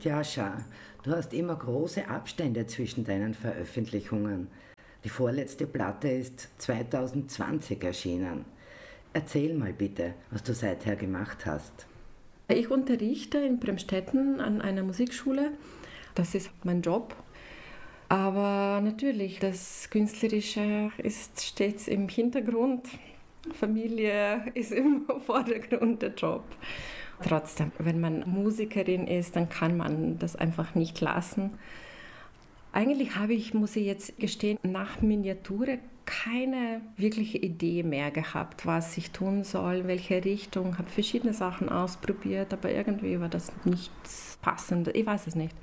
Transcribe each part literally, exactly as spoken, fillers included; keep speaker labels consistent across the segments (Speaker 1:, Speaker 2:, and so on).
Speaker 1: Tjascha, du hast immer große Abstände zwischen deinen Veröffentlichungen. Die vorletzte Platte ist zwanzig zwanzig erschienen. Erzähl mal bitte, was du seither gemacht hast.
Speaker 2: Ich unterrichte in Bremstetten an einer Musikschule. Das ist mein Job. Aber natürlich, das Künstlerische ist stets im Hintergrund. Familie ist im Vordergrund, der Job. Trotzdem, wenn man Musikerin ist, dann kann man das einfach nicht lassen. Eigentlich habe ich, muss ich jetzt gestehen, nach Miniature keine wirkliche Idee mehr gehabt, was ich tun soll, welche Richtung. Ich habe verschiedene Sachen ausprobiert, aber irgendwie war das nichts Passendes. Ich weiß es nicht.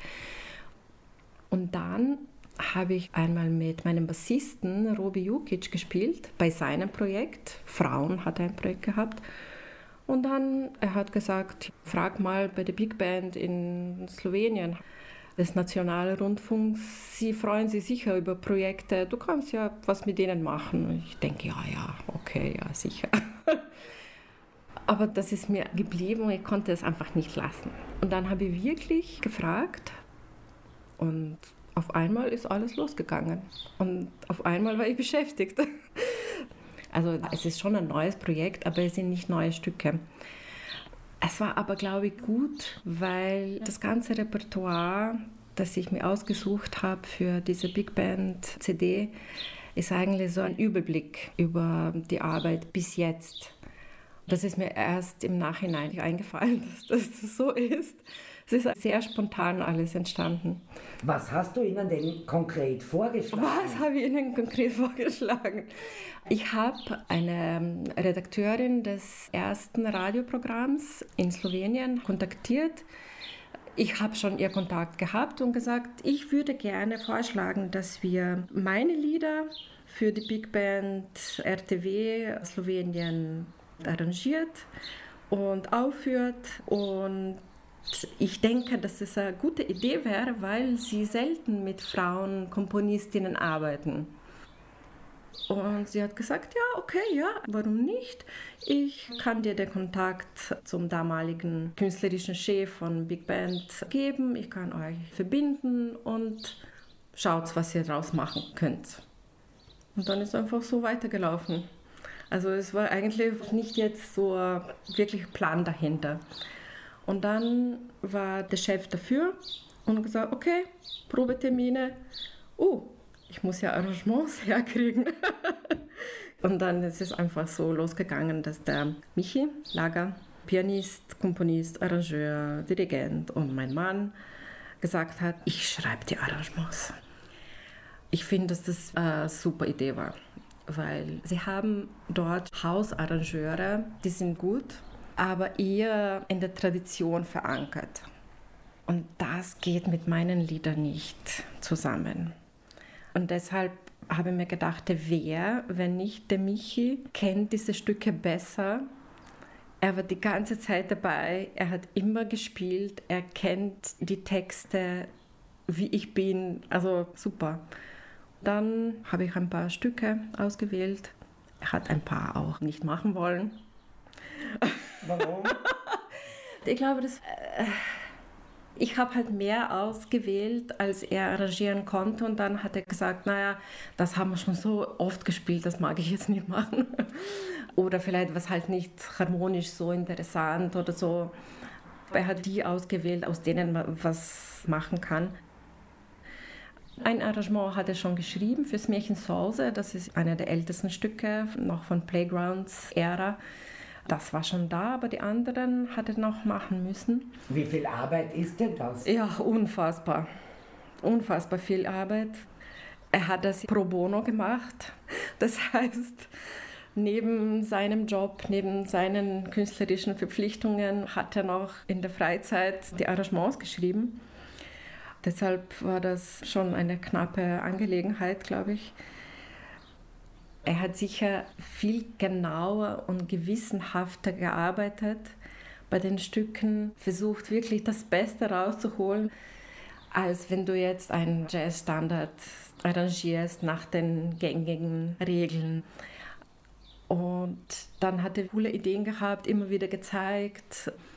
Speaker 2: Und dann habe ich einmal mit meinem Bassisten Robi Jukic gespielt, bei seinem Projekt. Frauen hat er ein Projekt gehabt. Und dann, er hat gesagt, frag mal bei der Big Band in Slowenien, des Nationalrundfunks, sie freuen sich sicher über Projekte, du kannst ja was mit denen machen. Und ich denke, ja, ja, okay, ja, sicher. Aber das ist mir geblieben und ich konnte es einfach nicht lassen. Und dann habe ich wirklich gefragt und auf einmal ist alles losgegangen. Und auf einmal war ich beschäftigt. Also es ist schon ein neues Projekt, aber es sind nicht neue Stücke. Es war aber, glaube ich, gut, weil das ganze Repertoire, das ich mir ausgesucht habe für diese Big Band C D, ist eigentlich so ein Überblick über die Arbeit bis jetzt. Das ist mir erst im Nachhinein eingefallen, dass das so ist. Es ist sehr spontan alles entstanden.
Speaker 1: Was hast du ihnen denn konkret vorgeschlagen?
Speaker 2: Was habe ich ihnen konkret vorgeschlagen? Ich habe eine Redakteurin des ersten Radioprogramms in Slowenien kontaktiert. Ich habe schon ihr Kontakt gehabt und gesagt, ich würde gerne vorschlagen, dass wir meine Lieder für die Big Band R T W Slowenien arrangiert und aufführt. Und ich denke, dass es eine gute Idee wäre, weil sie selten mit Frauen Komponistinnen arbeiten. Und sie hat gesagt, ja, okay, ja, warum nicht? Ich kann dir den Kontakt zum damaligen künstlerischen Chef von Big Band geben. Ich kann euch verbinden und schaut, was ihr daraus machen könnt. Und dann ist es einfach so weitergelaufen. Also es war eigentlich nicht jetzt so wirklich Plan dahinter. Und dann war der Chef dafür und gesagt, okay, Probetermine. Oh, ich muss ja Arrangements herkriegen. Und dann ist es einfach so losgegangen, dass der Michi Lager, Pianist, Komponist, Arrangeur, Dirigent und mein Mann gesagt hat, ich schreibe die Arrangements. Ich finde, dass das eine super Idee war, weil sie haben dort Hausarrangeure, die sind gut, aber eher in der Tradition verankert. Und das geht mit meinen Liedern nicht zusammen. Und deshalb habe ich mir gedacht, wer, wenn nicht der Michi, kennt diese Stücke besser. Er war die ganze Zeit dabei, er hat immer gespielt, er kennt die Texte, wie ich bin, also super. Dann habe ich ein paar Stücke ausgewählt. Er hat ein paar auch nicht machen wollen.
Speaker 1: Warum?
Speaker 2: Ich glaube, das, äh, ich habe halt mehr ausgewählt, als er arrangieren konnte. Und dann hat er gesagt, naja, das haben wir schon so oft gespielt, das mag ich jetzt nicht machen. Oder vielleicht was halt nicht harmonisch so interessant oder so. Er hat die ausgewählt, aus denen man was machen kann. Ein Arrangement hat er schon geschrieben fürs Märchen Sause. Das ist einer der ältesten Stücke, noch von Playgrounds Ära. Das war schon da, aber die anderen hat er noch machen müssen.
Speaker 1: Wie viel Arbeit ist denn das?
Speaker 2: Ja, unfassbar. Unfassbar viel Arbeit. Er hat das pro bono gemacht. Das heißt, neben seinem Job, neben seinen künstlerischen Verpflichtungen hat er noch in der Freizeit die Arrangements geschrieben. Deshalb war das schon eine knappe Angelegenheit, glaube ich. Er hat sicher viel genauer und gewissenhafter gearbeitet bei den Stücken, versucht wirklich das Beste rauszuholen, als wenn du jetzt einen Jazzstandard arrangierst nach den gängigen Regeln. Und dann hat er coole Ideen gehabt, immer wieder gezeigt.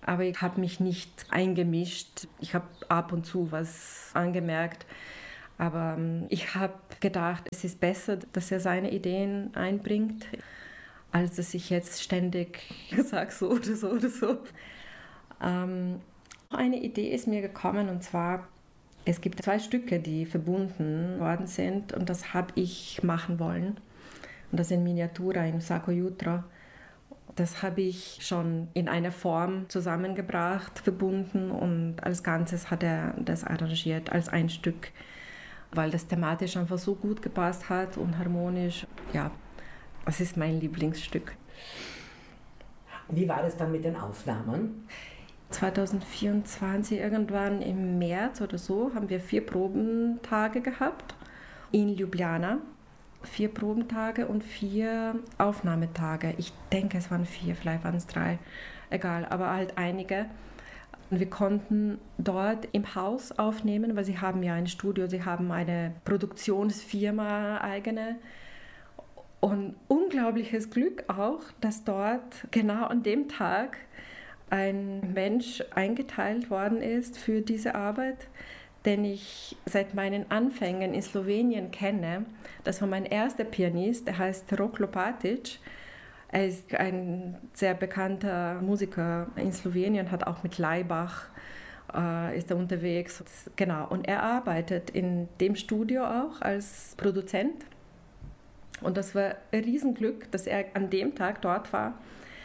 Speaker 2: aber ich habe mich nicht eingemischt. Ich habe ab und zu was angemerkt, aber ich habe gedacht, es ist besser, dass er seine Ideen einbringt, als dass ich jetzt ständig sage, so oder so oder so. Ähm, eine Idee ist mir gekommen, und zwar, es gibt zwei Stücke, die verbunden worden sind, und das habe ich machen wollen. Und das in Miniatura, in Sacco Jutro. Das habe ich schon in einer Form zusammengebracht, verbunden, und als Ganzes hat er das arrangiert als ein Stück, weil das thematisch einfach so gut gepasst hat und harmonisch. Ja, das ist mein Lieblingsstück.
Speaker 1: Wie war das dann mit den Aufnahmen?
Speaker 2: zwanzig vierundzwanzig, irgendwann im März oder so, haben wir vier Probentage gehabt in Ljubljana. Vier Probentage und vier Aufnahmetage. Ich denke, es waren vier, vielleicht waren es drei. Egal, aber halt einige. Und wir konnten dort im Haus aufnehmen, weil sie haben ja ein Studio, sie haben eine Produktionsfirma eigene. Und unglaubliches Glück auch, dass dort genau an dem Tag ein Mensch eingeteilt worden ist für diese Arbeit, den ich seit meinen Anfängen in Slowenien kenne. Das war mein erster Pianist, der heißt Rok Lopatic. Er ist ein sehr bekannter Musiker in Slowenien, hat auch mit Laibach äh, ist er unterwegs. Genau, und er arbeitet in dem Studio auch als Produzent. Und das war ein Riesenglück, dass er an dem Tag dort war,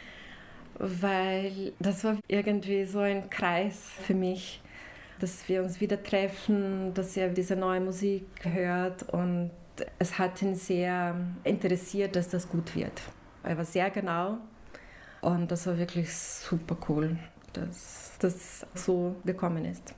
Speaker 2: weil das war irgendwie so ein Kreis für mich, dass wir uns wieder treffen, dass er diese neue Musik hört, und es hat ihn sehr interessiert, dass das gut wird. Er war sehr genau, und das war wirklich super cool, dass das so gekommen ist.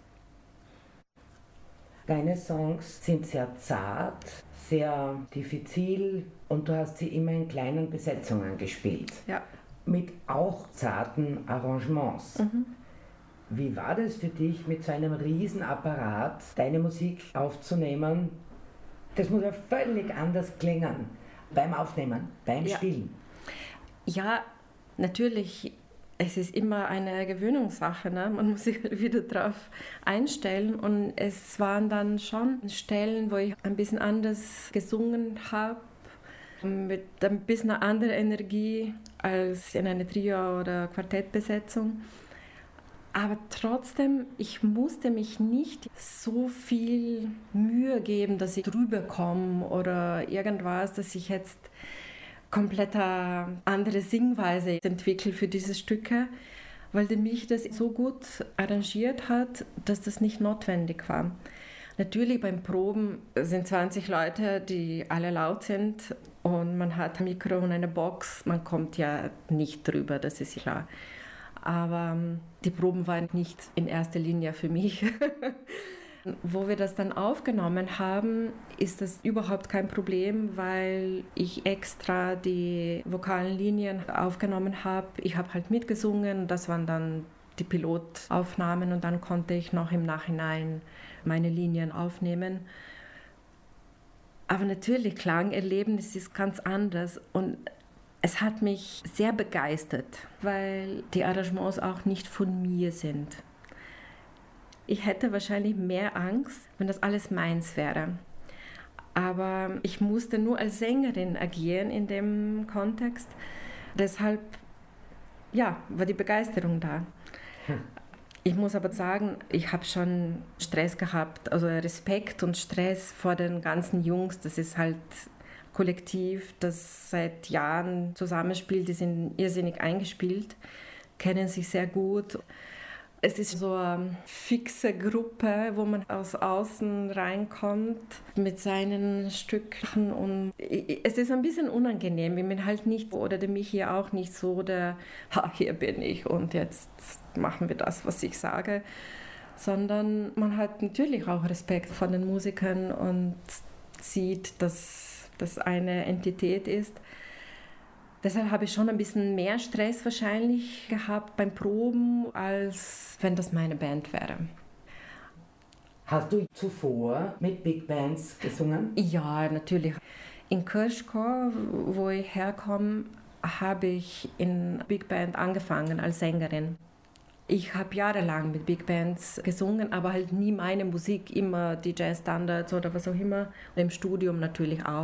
Speaker 1: Deine Songs sind sehr zart, sehr diffizil, und du hast sie immer in kleinen Besetzungen gespielt.
Speaker 2: Ja.
Speaker 1: Mit auch zarten Arrangements.
Speaker 2: Mhm.
Speaker 1: Wie war das für dich, mit so einem Riesenapparat deine Musik aufzunehmen? Das muss ja völlig anders klingen beim Aufnehmen, beim
Speaker 2: ja.
Speaker 1: Spielen.
Speaker 2: Ja, natürlich, es ist immer eine Gewöhnungssache, ne? Man muss sich wieder darauf einstellen, und es waren dann schon Stellen, wo ich ein bisschen anders gesungen habe, mit ein bisschen einer anderen Energie als in einer Trio- oder Quartettbesetzung. Aber trotzdem, ich musste mich nicht so viel Mühe geben, dass ich drüber komme oder irgendwas, dass ich jetzt komplett eine andere Singweise entwickle für diese Stücke, weil der mich das so gut arrangiert hat, dass das nicht notwendig war. Natürlich beim Proben sind zwanzig Leute, die alle laut sind, und man hat ein Mikro und eine Box, man kommt ja nicht drüber, das ist klar. Aber die Proben waren nicht in erster Linie für mich. Wo wir das dann aufgenommen haben, ist das überhaupt kein Problem, weil ich extra die vokalen Linien aufgenommen habe. Ich habe halt mitgesungen, das waren dann die Pilotaufnahmen, und dann konnte ich noch im Nachhinein meine Linien aufnehmen. Aber natürlich, Klangerlebnis ist ganz anders, und es hat mich sehr begeistert, weil die Arrangements auch nicht von mir sind. Ich hätte wahrscheinlich mehr Angst, wenn das alles meins wäre. Aber ich musste nur als Sängerin agieren in dem Kontext. Deshalb, ja, war die Begeisterung da. Hm. Ich muss aber sagen, ich habe schon Stress gehabt, also Respekt und Stress vor den ganzen Jungs. Das ist halt Kollektiv, das seit Jahren zusammenspielt, die sind irrsinnig eingespielt, kennen sich sehr gut. Es ist so eine fixe Gruppe, wo man aus außen reinkommt mit seinen Stücken, und es ist ein bisschen unangenehm. Ich bin halt nicht, oder der Michi auch nicht so, der, ha, hier bin ich und jetzt machen wir das, was ich sage, sondern man hat natürlich auch Respekt vor den Musikern und sieht, dass das eine Entität ist. Deshalb habe ich schon ein bisschen mehr Stress wahrscheinlich gehabt beim Proben, als wenn das meine Band wäre.
Speaker 1: Hast du zuvor mit Big Bands gesungen?
Speaker 2: Ja, natürlich. In Krško, wo ich herkomme, habe ich in Big Band angefangen als Sängerin. Ich habe jahrelang mit Big Bands gesungen, aber halt nie meine Musik, immer die Jazzstandards oder was auch immer. Im Studium natürlich auch.